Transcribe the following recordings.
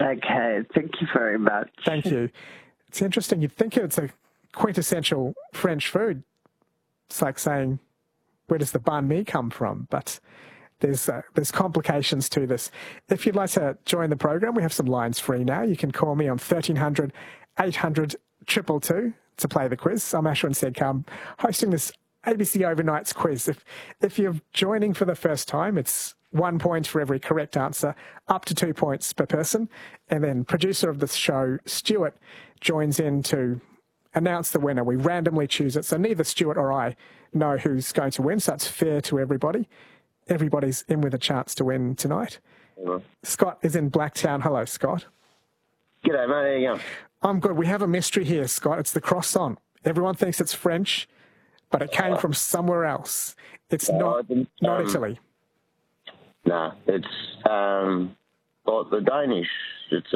Okay, thank you very much. Thank you. It's interesting. You'd think it's a quintessential French food. It's like saying, where does the banh mi come from? But there's complications to this. If you'd like to join the program, we have some lines free now. You can call me on 1300 800 222 to play the quiz. I'm Ashwin Sedkar. I'm hosting this ABC Overnights quiz. If you're joining for the first time, it's 1 point for every correct answer, up to 2 points per person. And then producer of the show, Stuart, joins in to announce the winner. We randomly choose it. So neither Stuart or I know who's going to win. So it's fair to everybody. Everybody's in with a chance to win tonight. Hello. Scott is in Blacktown. Hello, Scott. G'day, mate. How you going? I'm good. We have a mystery here, Scott. It's the croissant. Everyone thinks it's French, but it came from somewhere else. It's not Italy. Nah, it's the Danish. It's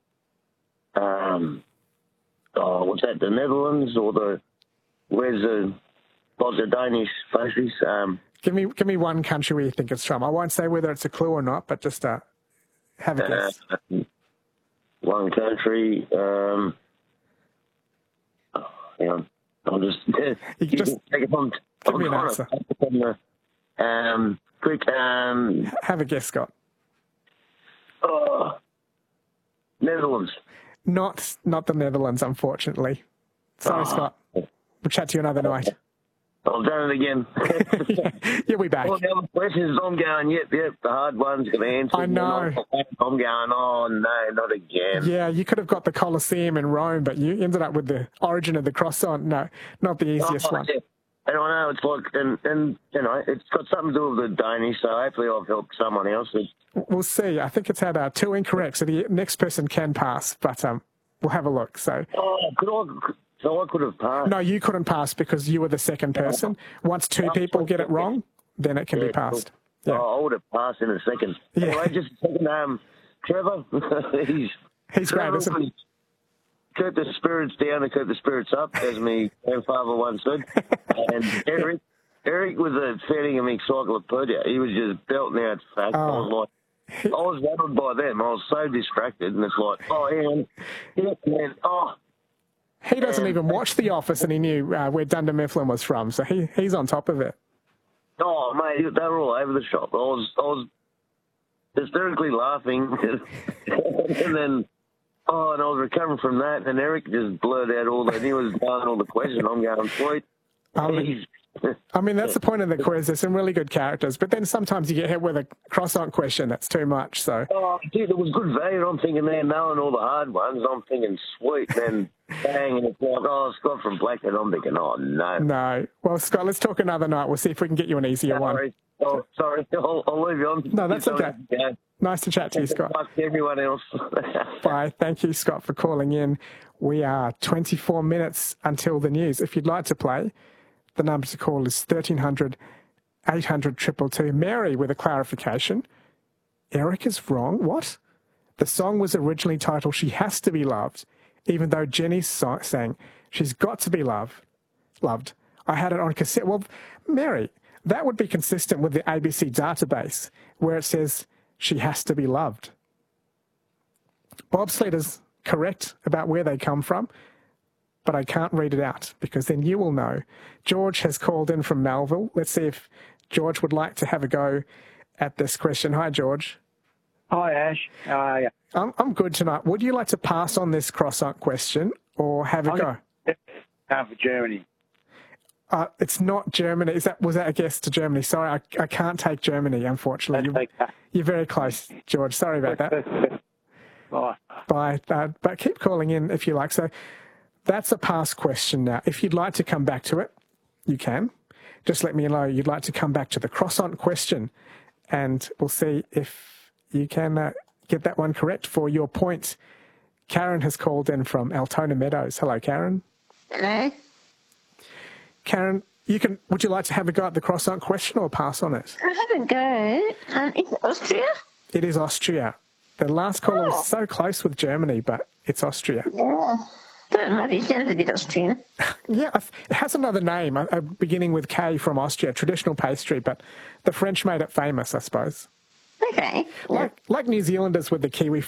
what's that? The Netherlands or the Danish pastries? Give me one country where you think it's from. I won't say whether it's a clue or not, but just have a guess. One country. Hang on. I'll just just take it on. Give me an answer. Quick. Have a guess, Scott. Netherlands. Not the Netherlands, unfortunately. Sorry, Scott. We'll chat to you another night. I've done it again. You'll be back. All the other questions, I'm going, yep, the hard one's going to answer. I know. I'm going, oh, no, not again. Yeah, you could have got the Colosseum in Rome, but you ended up with the origin of the croissant. No, not the easiest one. Yeah. And I know it's like, and you know, it's got something to do with the Danish, so hopefully I've helped someone else. We'll see. I think it's had 2 incorrect, so the next person can pass, but we'll have a look. So. So I could have passed? No, you couldn't pass because you were the second person. Once 2 people get it wrong, then it can be passed. Cool. Yeah. I would have passed in a second. Yeah. Anyway, just a second, Trevor, he's great, isn't he? Keep the spirits down and keep the spirits up, as my grandfather once said. And Eric was feeding him encyclopedia. He was just belting out facts. Oh. I was rattled by them. I was so distracted, and it's like, hang on. Yeah, man, He doesn't even watch The Office, and he knew where Dunder Mifflin was from, so he's on top of it. Oh, mate, they were all over the shop. I was hysterically laughing, and then, and I was recovering from that, and Eric just blurted out all that. He was done all the questions. I'm going, sweet. I mean, that's the point of the quiz. There's some really good characters, but then sometimes you get hit with a croissant question that's too much. So. Oh, dude, it was good value. I'm thinking, man, knowing all the hard ones, I'm thinking, sweet. Then bang, and it's like, Scott from Blackhead. I'm thinking, oh, no. No. Well, Scott, let's talk another night. We'll see if we can get you an easier one. Oh, sorry. I'll leave you on. No, that's okay. Nice to chat to you, Scott. Fuck everyone else. Bye. Thank you, Scott, for calling in. We are 24 minutes until the news. If you'd like to play, the number to call is 1300 800 222. Mary with a clarification. Eric is wrong. What? The song was originally titled She Has to Be Loved, even though Jenny's sang She's Got to Be Loved. I had it on cassette. Well, Mary, that would be consistent with the ABC database where it says She Has to Be Loved. Bob Slater's correct about where they come from, but I can't read it out because then you will know. George has called in from Melville. Let's see if George would like to have a go at this question. Hi, George. Hi, Ash. How are you? I'm good tonight. Would you like to pass on this croissant question or have a go? For Germany. It's not Germany. Was that a guess to Germany? Sorry, I can't take Germany, unfortunately. You're very close, George. Sorry about that. Bye. Bye. But keep calling in if you like. So that's a past question now. If you'd like to come back to it, you can. Just let me know you'd like to come back to the croissant question, and we'll see if you can get that one correct for your point. Karen has called in from Altona Meadows. Hello, Karen. Hello. Karen, would you like to have a go at the croissant question or pass on it? I have a go. Is it Austria? It is Austria. The last caller was so close with Germany, but it's Austria. Yeah. Don't know. It sounds a bit Austrian. Yeah, it has another name, beginning with K, from Austria, traditional pastry, but the French made it famous, I suppose. Okay. Like New Zealanders with the kiwi